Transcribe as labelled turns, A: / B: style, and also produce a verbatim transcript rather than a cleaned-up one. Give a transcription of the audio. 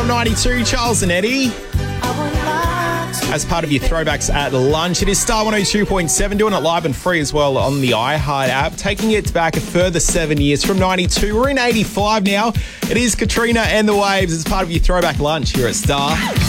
A: ninety-two, Charles and Eddie. As part of your throwbacks at lunch, it is Star one oh two point seven, doing it live and free as well on the iHeart app, taking it back a further seven years from ninety-two. We're in eighty-five now. It is Katrina and the Waves as part of your throwback lunch here at Star.